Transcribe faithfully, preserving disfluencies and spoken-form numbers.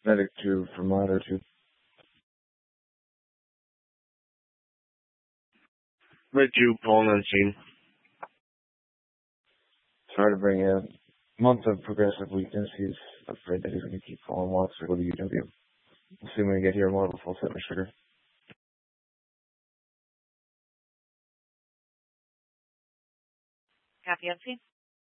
Medic two for monitor two. Med two, calling on scene. Sorry to bring in a month of progressive weakness. He's afraid that he's going to keep falling walks or go to U W. Assuming we get here more of a full set of sugar. Copy, F C.